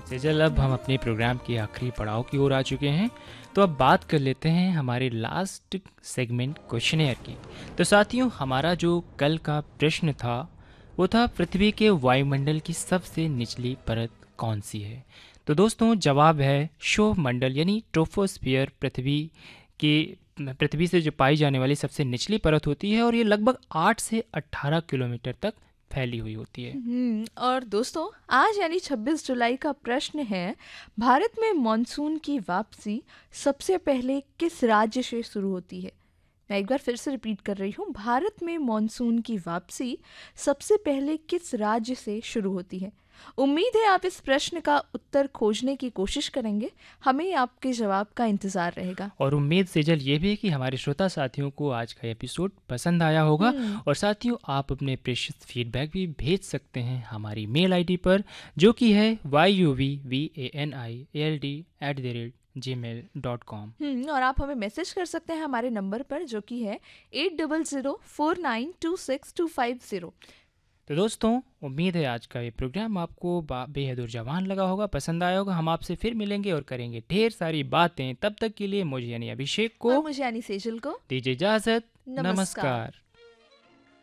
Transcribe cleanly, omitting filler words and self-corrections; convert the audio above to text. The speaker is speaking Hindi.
सेजल, अब हम अपने प्रोग्राम के आखिरी पड़ाव की ओर आ चुके हैं। तो अब बात कर लेते हैं हमारे लास्ट सेगमेंट क्वेश्चनेयर की। तो साथियों, हमारा जो कल का प्रश्न था वो था, पृथ्वी के वायुमंडल की सबसे निचली परत कौन सी है। तो दोस्तों, जवाब है क्षोभ मंडल यानी ट्रोपोस्फियर। की पृथ्वी से जो पाई जाने वाली सबसे निचली परत होती है और ये लगभग 8 से 18 किलोमीटर तक फैली हुई होती है। और दोस्तों, आज यानी 26 जुलाई का प्रश्न है, भारत में मॉनसून की वापसी सबसे पहले किस राज्य से शुरू होती है। मैं एक बार फिर से रिपीट कर रही हूँ, भारत में मॉनसून की वापसी सबसे पहले किस राज्य से शुरू होती है। उम्मीद है आप इस प्रश्न का उत्तर खोजने की कोशिश करेंगे। हमें आपके जवाब का इंतज़ार रहेगा। और उम्मीद सेजल ये भी है कि हमारे श्रोता साथियों को आज का एपिसोड पसंद आया होगा। हम्म और साथियों, आप अपने प्रेशियस फीडबैक भी भेज सकते हैं हमारी मेल आईडी पर, जो कि है yuvvanald@gmail.com। और आप हमें मैसेज कर सकते हैं हमारे नंबर पर, जो कि है 8004926250। तो दोस्तों, उम्मीद है आज का ये प्रोग्राम आपको बेहद जवान लगा होगा, पसंद आया होगा। हम आपसे फिर मिलेंगे और करेंगे ढेर सारी बातें। तब तक के लिए मुझे यानी अभिषेक और को मुझे यानी सेजल को दीजिए इजाज़त। नमस्कार। नमस्कार।